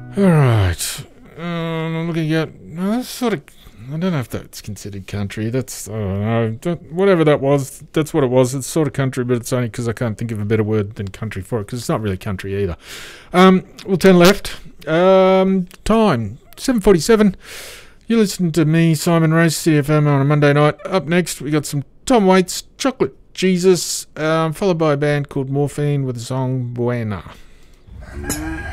Alright. I'm looking at... that's sort of... I don't know if that's considered country. That's... I don't know. Whatever that was, that's what it was. It's sort of country, but it's only because I can't think of a better word than country for it, because it's not really country either. We'll turn left. Time. 7:47. You listen to me, Simon Race, CFM, on a Monday night. Up next, we got some Tom Waits, Chocolate Jesus, followed by a band called Morphine with the song Buena.